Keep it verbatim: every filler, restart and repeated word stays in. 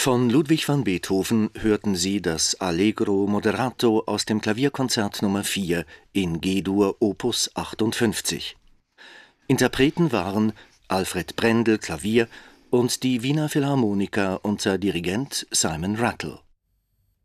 Von Ludwig van Beethoven hörten Sie das Allegro moderato aus dem Klavierkonzert Nummer vier in G-Dur Opus achtundfünfzig. Interpreten waren Alfred Brendel Klavier und die Wiener Philharmoniker unter Dirigent Simon Rattle.